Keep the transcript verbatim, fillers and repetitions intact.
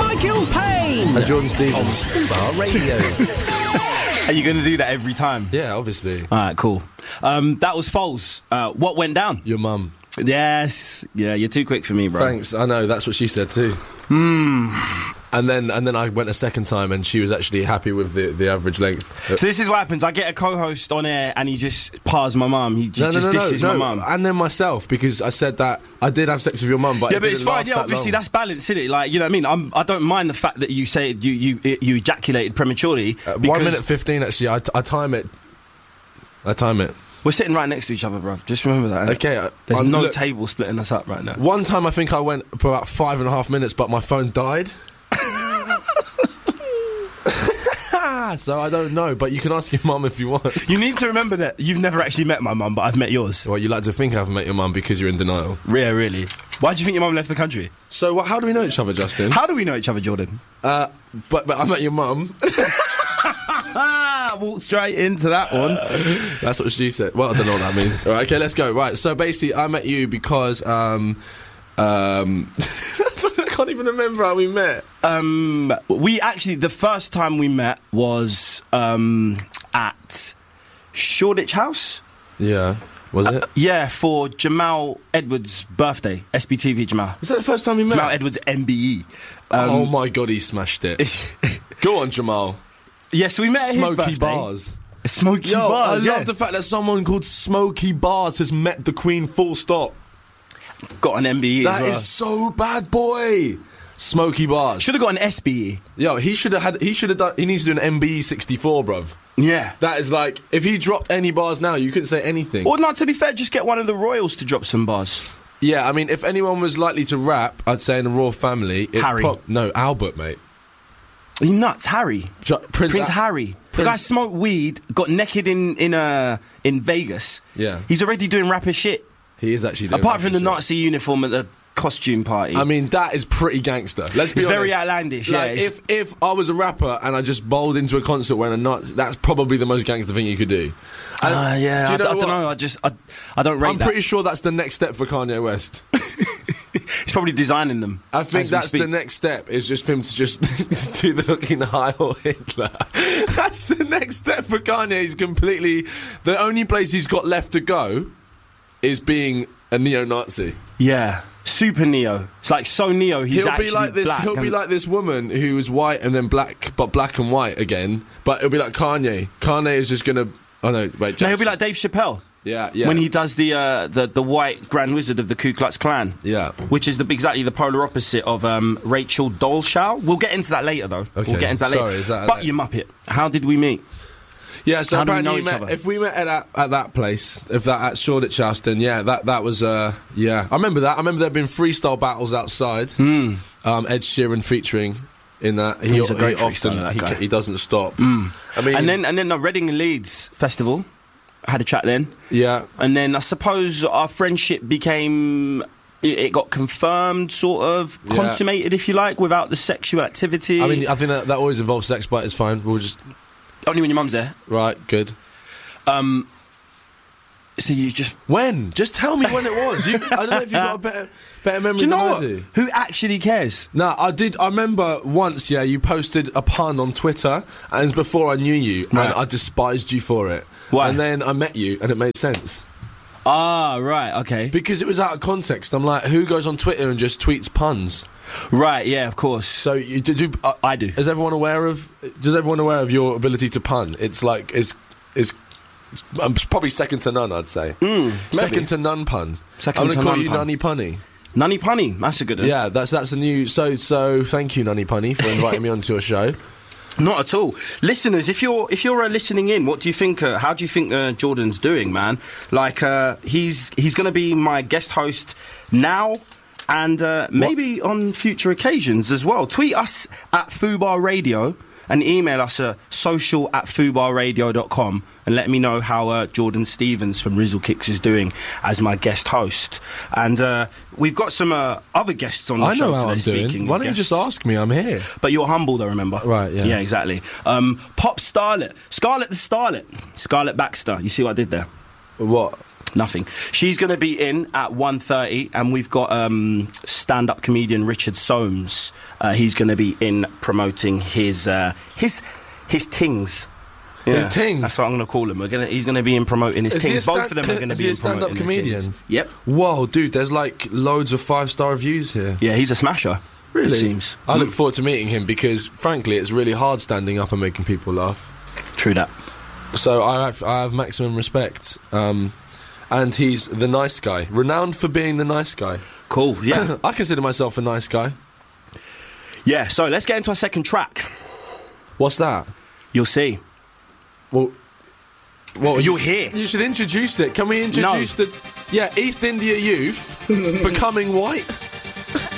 Nigel Payne. And Jordan Stevens. Fubar Radio. Are you going to do that every time? Yeah, obviously. All right, cool. Um, that was Foles. Uh, what went down? Your mum. Yes. Yeah, you're too quick for me, bro. Thanks. I know, that's what she said too. Hmm. And then and then I went a second time and she was actually happy with the, the average length. So this is what happens. I get a co-host on air and he just pars my mum. He just, No, no, just no, no, dishes no. my mum. And then myself, because I said that I did have sex with your mum, but Yeah, it but it's didn't fine. last Yeah, that obviously long. that's balance, isn't it? Like, you know what I mean? I'm, I don't mind the fact that you say you you you ejaculated prematurely. Uh, because one minute fifteen, actually. I, I time it. I time it. We're sitting right next to each other, bro. Just remember that. Okay. I- There's I'm- no look, table splitting us up right now. One time I think I went for about five and a half minutes, but my phone died. So I don't know, but you can ask your mum if you want. You need to remember that you've never actually met my mum, but I've met yours. Well, you like to think I've met your mum because you're in denial. Yeah, really. Why do you think your mum left the country? So what, how do we know each other, Justin? How do we know each other, Jordan? Uh, but, but I met your mum. Ah, walked straight into that one. That's what she said. Well, I don't know what that means. All right, okay, let's go. Right, so basically I met you because... Um, um, I can't even remember how we met. Um, we actually, the first time we met was um, at Shoreditch House. Yeah. Was it? Uh, yeah, for Jamal Edwards' birthday. S B T V Jamal. Was that the first time we met? Jamal Edwards M B E. Um, oh my God, he smashed it. Go on, Jamal. Yeah, so we met at his Smoky birthday. Bars. Smoky Yo, Bars, I yeah. love the fact that someone called Smoky Bars has met the Queen full stop. Got an M B E That as well. is so bad, boy. Smoky Bars. Should have got an S B E. Yo, he should have had. He should have done. He needs to do an M B E sixty-four, bruv. Yeah. That is like, if he dropped any bars now, you couldn't say anything. Or not, to be fair, just get one of the royals to drop some bars. Yeah, I mean, if anyone was likely to rap, I'd say in the royal family, it Harry. prob- no, Albert, mate. Are you nuts? Harry. Jo- Prince, Prince A- Harry. The guy Prince- smoked weed, got naked in in uh, in Vegas. Yeah. He's already doing rapper shit. He is actually doing Apart from the shit. Nazi uniform at the costume party. I mean, that is pretty gangster. Let's be It's honest. very outlandish, Like, yeah. if if I was a rapper and I just bowled into a concert wearing a Nazi, that's probably the most gangster thing you could do. And Uh, yeah, do I, you d- know I don't what? know. I just, I, I don't rate I'm that. pretty sure that's the next step for Kanye West. He's probably designing them. I think as we that's speak. the next step, is just for him to just do the hook in the Heil Hitler. That's the next step for Kanye. He's completely... The only place he's got left to go is being a neo-Nazi. Yeah, super neo. It's like so neo. He's He'll actually be like this. black He'll be and- like this woman who was white and then black, but black and white again. But it'll be like Kanye. Kanye is just gonna. Oh no, wait. No, he'll Jackson. be like Dave Chappelle yeah, yeah. when he does the uh, the the white Grand Wizard of the Ku Klux Klan. Yeah. Which is the exactly the polar opposite of um, Rachel Dolezal. We'll get into that later, though. Okay. We'll get into that Sorry, later. is that- but you Muppet, how did we meet? Yeah, so How do we apparently know you each met, other? if we met at that, at that place, if that at Shoreditch House, then yeah, that that was uh, yeah. I remember that. I remember there being freestyle battles outside. Mm. Um, Ed Sheeran featuring in that. He, He's a great he often freestyler, that he, guy. he doesn't stop. Mm. I mean, And then and then the Reading and Leeds Festival. I had a chat then. yeah, And then I suppose our friendship became. It it got confirmed, sort of Yeah. consummated, if you like, without the sexual activity. I mean, I think that, that always involves sex, but it's fine. We'll just only when your mum's there. right, good. Um, so you just. When? Just tell me when it was. You, I don't know if you've got a better better memory Do you than know I what? do. Who actually cares? No, I did. I remember once. Yeah, you posted a pun on Twitter, and it was before I knew you, Right. and I despised you for it. Why? And then I met you, and it made sense Ah, right, okay. because it was out of context. I'm like, who goes on Twitter and just tweets puns? Right, yeah, of course. So you do. do uh, I do. Is everyone aware of? Does everyone aware of your ability to pun? It's like is is. It's um, probably second to none, I'd say. Mm, second maybe. to none pun. Second I'm gonna to call none you pun. Nunny Punny. Nunny Punny, that's a good one. Yeah, that's that's a new. So so thank you, Nunny Punny, for inviting me onto your show. Not at all. Listeners, if you're if you're uh, listening in, what do you think? Uh, how do you think uh, Jordan's doing, man? Like, uh, he's he's going to be my guest host now, and uh, maybe on future occasions as well. Tweet us at Fubar Radio and email us at social at fubarradio dot com and let me know how uh, Jordan Stevens from Rizzle Kicks is doing as my guest host. And uh, we've got some uh, other guests on the I show know how today. I'm Speaking doing. of Why don't you guests. just ask me? I'm here. But you're humble, though, remember? Right, yeah. Yeah, exactly. Um, Pop Starlet. Scarlett the Starlet. Scarlett Baxter. You see what I did there? What? Nothing. She's going to be in at one thirty, and we've got um, stand-up comedian Richard Soames. Uh, he's going to be in promoting his uh, his his tings. Yeah, his tings. That's what I'm going to call him. We're gonna, he's going to be in promoting his Is he tings. a stand- Both of them are going to is be he in a stand-up promoting the comedian? tings. Yep. Whoa, dude, there's like loads of five-star reviews here. Yeah, he's a smasher. Really? It seems. I look forward to meeting him because, frankly, it's really hard standing up and making people laugh. True that. So I have, I have maximum respect. Um, and he's the nice guy, renowned for being the nice guy. Cool, yeah. I consider myself a nice guy. Yeah, so let's get into our second track. What's that? You'll see. Well, well You'll you, hear. You should introduce it. Can we introduce No. the... Yeah, East India Youth becoming white.